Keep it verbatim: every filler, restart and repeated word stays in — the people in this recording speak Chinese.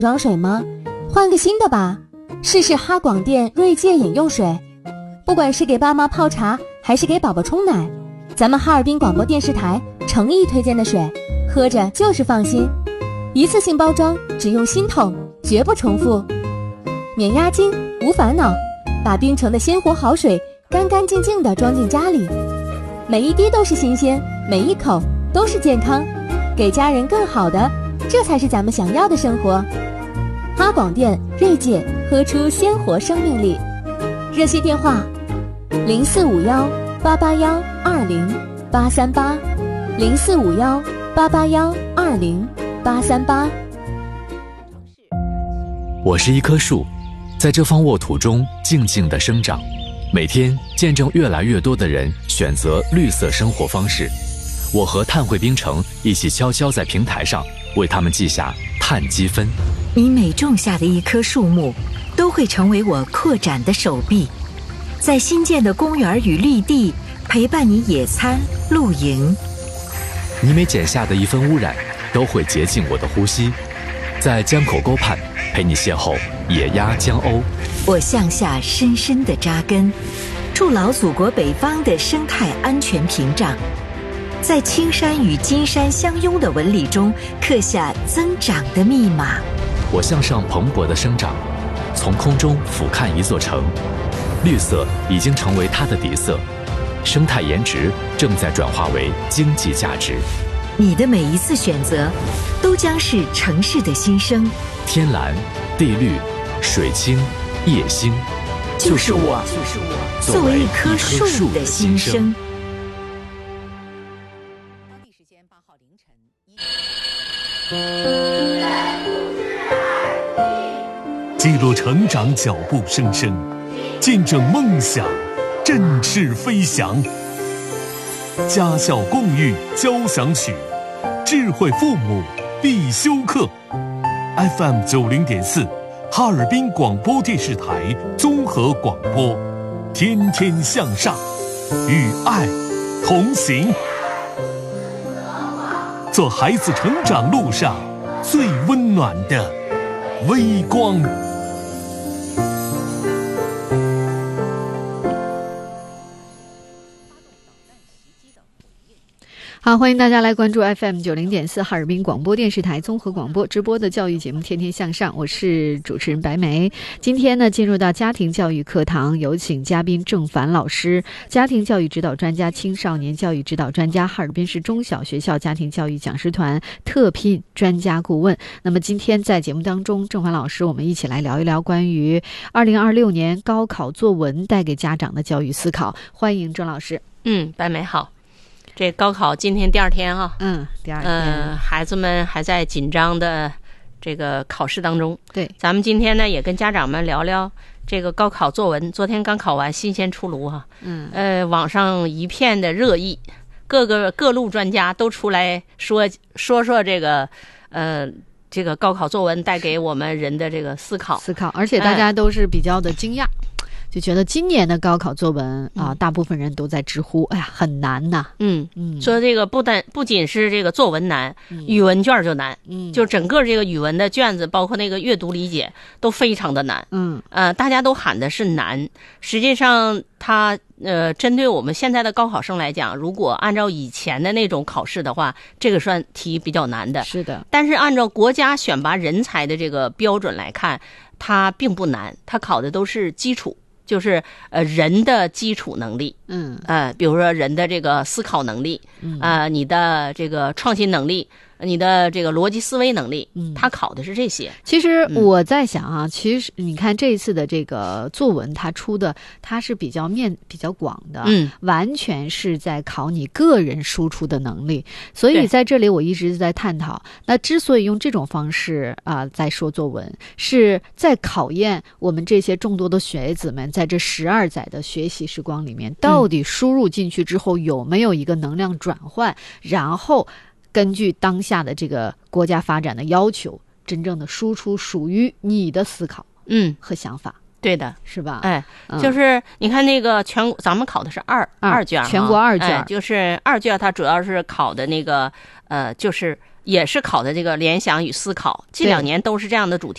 装水吗？换个新的吧，试试哈广电锐界饮用水。不管是给爸妈泡茶还是给宝宝冲奶，咱们哈尔滨广播电视台诚意推荐的水，喝着就是放心。一次性包装，只用心痛，绝不重复。免押金，无烦恼，把冰城的鲜活好水干干净净地装进家里，每一滴都是新鲜，每一口都是健康，给家人更好的，这才是咱们想要的生活。哈广电锐界，喝出鲜活生命力。热线电话零四五幺八八幺二零八三八，零四五幺八八幺二零八三八。 我是一棵树，在这方沃土中静静地生长，每天见证越来越多的人选择绿色生活方式。我和碳汇冰城一起悄悄在平台上为他们记下碳积分。 你每种下的一棵树木，都会成为我扩展的手臂，在新建的公园与绿地陪伴你野餐露营。 你每减下的一分污染，都会洁净我的呼吸，在江口沟畔陪你邂逅野鸭江鸥。 我向下深深地扎根，筑牢祖国北方的生态安全屏障，在青山与金山相拥的纹理中刻下增长的密码。 我向上蓬勃的生长，从空中俯瞰一座城，绿色已经成为它的底色，生态颜值正在转化为经济价值。 你的每一次选择，都将是城市的新生。 天蓝、地绿、水清、夜星， 就是我，就是我，作为一棵树的心声。 当地时间八号凌晨。 记录成长脚步声声，见证梦想振翅飞翔。家校共育交响曲，智慧父母必修课。F M 九零点四，哈尔滨广播电视台综合广播，天天向上，与爱同行，做孩子成长路上最温暖的微光。 好，欢迎大家来关注 F M 九零点四哈尔滨广播电视台综合广播直播的教育节目《天天向上》，我是主持人白梅。今天呢，进入到家庭教育课堂，有请嘉宾郑凡老师，家庭教育指导专家、青少年教育指导专家，哈尔滨市中小学校家庭教育讲师团特聘专家顾问。那么今天在节目当中，郑凡老师，我们一起来聊一聊关于二零二六年高考作文带给家长的教育思考。欢迎郑老师。 嗯，白梅好。这高考今天第二天哈、啊， 嗯，第二天， 呃，孩子们还在紧张的这个考试当中。 对， 咱们今天呢也跟家长们聊聊这个高考作文，昨天刚考完，新鲜出炉哈、啊。 嗯， 呃，网上一片的热议，各个各路专家都出来说说说这个，呃。这个高考作文带给我们人的这个思考， 思考，而且大家都是比较的惊讶。嗯，就觉得今年的高考作文啊、嗯，大部分人都在直呼，哎呀，很难呐。 嗯嗯，说这个不单不仅是这个作文难，嗯、语文卷就难，嗯，就整个这个语文的卷子，包括那个阅读理解都非常的难。嗯，呃，大家都喊的是难，实际上它呃，针对我们现在的高考生来讲，如果按照以前的那种考试的话，这个算题比较难的。 是的， 但是按照国家选拔人才的这个标准来看，它并不难，它考的都是基础。就是呃人的基础能力，嗯，呃，比如说人的这个思考能力，嗯，呃，你的这个创新能力，你的这个逻辑思维能力，嗯，他考的是这些。 其实我在想啊，嗯、其实你看这一次的这个作文，它出的它是比较面比较广的，嗯，完全是在考你个人输出的能力。所以在这里我一直在探讨，那之所以用这种方式啊、呃、在说作文，是在考验我们这些众多的学子们在这十二载的学习时光里面，到底输入进去之后有没有一个能量转换，然后根据当下的这个国家发展的要求，真正的输出属于你的思考，嗯和想法。 对的， 是吧？ 哎，嗯、就是你看那个全，咱们考的是二二卷， 全国二卷、 哎，就是二卷，它主要是考的那个呃，就是也是考的这个联想与思考，这两年都是这样的主题。